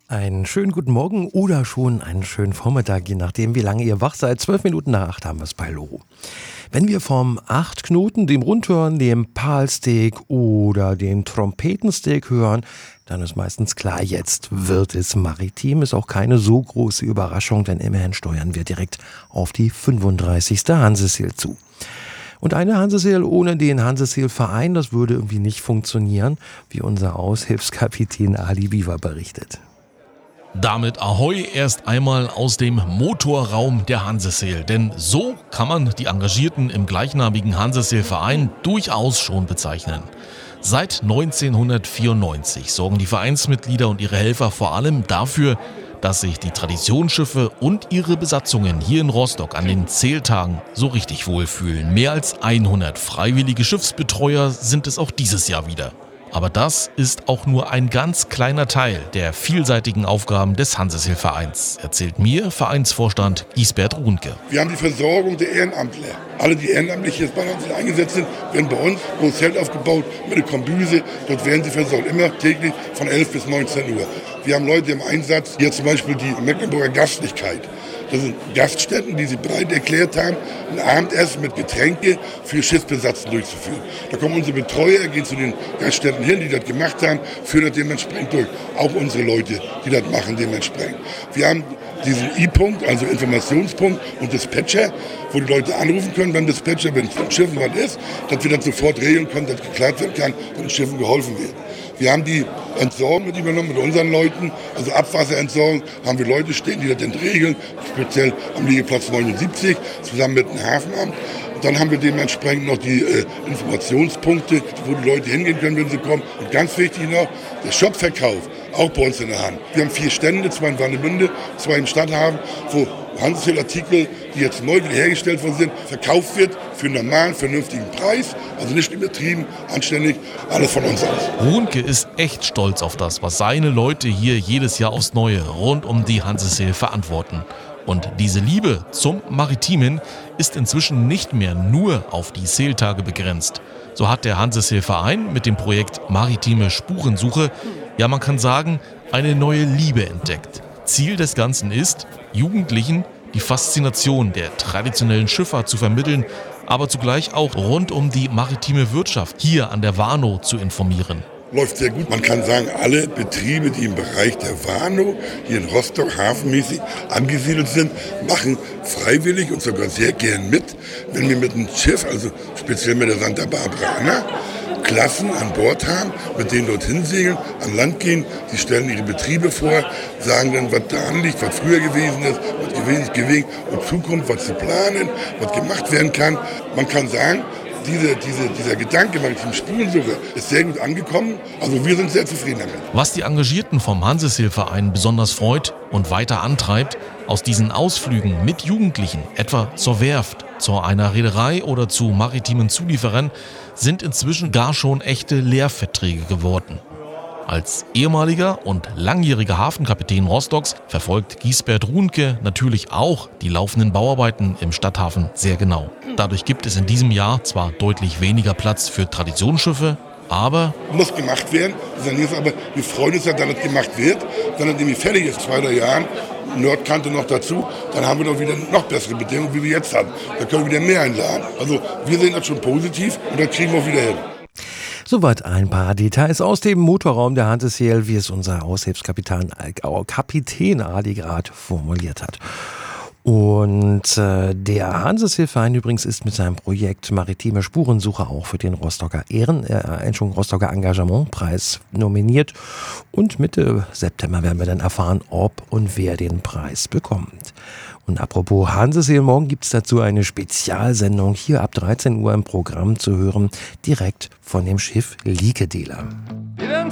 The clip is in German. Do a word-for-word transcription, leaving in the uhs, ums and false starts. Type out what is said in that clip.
Einen schönen guten Morgen oder schon einen schönen Vormittag, je nachdem, wie lange ihr wach seid. Zwölf Minuten nach acht haben wir es bei Loro. Wenn wir vom Achtknoten, dem Rundhorn, dem Palstick oder den Trompetenstick hören, dann ist meistens klar, jetzt wird es maritim. Ist auch keine so große Überraschung, denn immerhin steuern wir direkt auf die fünfunddreißigste Hanseseel zu. Und eine Hanseseel ohne den Hanseseel-Verein, das würde irgendwie nicht funktionieren, wie unser Aushilfskapitän Ali Biwa berichtet. Damit Ahoi erst einmal aus dem Motorraum der Hanseseel, denn so kann man die Engagierten im gleichnamigen Hanseseel-Verein durchaus schon bezeichnen. Seit neunzehnhundertvierundneunzig sorgen die Vereinsmitglieder und ihre Helfer vor allem dafür, dass sich die Traditionsschiffe und ihre Besatzungen hier in Rostock an den Seeltagen so richtig wohlfühlen. Mehr als hundert freiwillige Schiffsbetreuer sind es auch dieses Jahr wieder. Aber das ist auch nur ein ganz kleiner Teil der vielseitigen Aufgaben des Hanseseel-Vereins, erzählt mir Vereinsvorstand Gisbert Runke. Wir haben die Versorgung der Ehrenamtler. Alle, die ehrenamtlich hier bei uns eingesetzt sind, werden bei uns ein Zelt aufgebaut mit einer Kombüse. Dort werden sie versorgt, immer täglich von elf bis neunzehn Uhr. Wir haben Leute im Einsatz, hier zum Beispiel die Mecklenburger Gastlichkeit. Das sind Gaststätten, die sie bereit erklärt haben, ein Abendessen mit Getränke für Schiffsbesatzung durchzuführen. Da kommen unsere Betreuer, gehen zu den Gaststätten hin, die das gemacht haben, führen das dementsprechend durch. Auch unsere Leute, die das machen dementsprechend. Wir haben diesen I-Punkt, also Informationspunkt und Dispatcher, wo die Leute anrufen können beim Dispatcher, wenn es von Schiffen was ist, dass wir das sofort regeln können, dass geklärt werden kann, dass den Schiffen geholfen wird. Wir haben die Entsorgung mit übernommen mit unseren Leuten, also Abwasserentsorgung, haben wir Leute stehen, die das regeln, speziell am Liegeplatz neunundsiebzig, zusammen mit dem Hafenamt. Und dann haben wir dementsprechend noch die äh, Informationspunkte, wo die Leute hingehen können, wenn sie kommen. Und ganz wichtig noch, der Shopverkauf, auch bei uns in der Hand. Wir haben vier Stände, zwei in Warnemünde, zwei im Stadthafen, wo Hanseseel-Artikel, die jetzt neu wieder hergestellt worden sind, verkauft wird für einen normalen, vernünftigen Preis. Also nicht übertrieben, anständig, alles von uns aus. Runke ist echt stolz auf das, was seine Leute hier jedes Jahr aufs Neue rund um die Hanseseel verantworten. Und diese Liebe zum Maritimen ist inzwischen nicht mehr nur auf die Seeltage begrenzt. So hat der Hanseseel-Verein mit dem Projekt Maritime Spurensuche, ja man kann sagen, eine neue Liebe entdeckt. Ziel des Ganzen ist, Jugendlichen die Faszination der traditionellen Schifffahrt zu vermitteln, aber zugleich auch rund um die maritime Wirtschaft hier an der Warnow zu informieren. Läuft sehr gut. Man kann sagen, alle Betriebe, die im Bereich der Warnow, hier in Rostock hafenmäßig angesiedelt sind, machen freiwillig und sogar sehr gern mit, wenn wir mit einem Schiff, also speziell mit der Santa Barbara Anna, Klassen an Bord haben, mit denen dorthin segeln, an Land gehen. Sie stellen ihre Betriebe vor, sagen dann, was da anliegt, was früher gewesen ist, was gewesen ist, gewesen und Zukunft, was sie planen, was gemacht werden kann. Man kann sagen, Diese, diese, dieser Gedanke maritime Spurensuche ist sehr gut angekommen. Also wir sind sehr zufrieden damit. Was die Engagierten vom Hanseseel-Verein besonders freut und weiter antreibt, aus diesen Ausflügen mit Jugendlichen, etwa zur Werft, zu einer Reederei oder zu maritimen Zulieferern, sind inzwischen gar schon echte Lehrverträge geworden. Als ehemaliger und langjähriger Hafenkapitän Rostocks verfolgt Gisbert Runke natürlich auch die laufenden Bauarbeiten im Stadthafen sehr genau. Dadurch gibt es in diesem Jahr zwar deutlich weniger Platz für Traditionsschiffe, aber muss gemacht werden. Aber wir freuen uns ja, dass es gemacht wird. Wenn es nämlich fertig ist, zwei, drei Jahren, Nordkante noch dazu, dann haben wir doch wieder noch bessere Bedingungen, wie wir jetzt haben. Da können wir wieder mehr einladen. Also wir sehen das schon positiv und das kriegen wir auch wieder hin. Soweit ein paar Details aus dem Motorraum der Hanseseel, wie es unser Aushilfskapitän Kapitän Ali gerade formuliert hat. Und äh, der Hanseseel-Verein übrigens ist mit seinem Projekt Maritime Spurensuche auch für den Rostocker Ehren, äh, Entschuldigung, Rostocker Engagementpreis nominiert. Und Mitte September werden wir dann erfahren, ob und wer den Preis bekommt. Und apropos Hanseseel, morgen gibt es dazu eine Spezialsendung hier ab dreizehn Uhr im Programm zu hören, direkt von dem Schiff Likedela.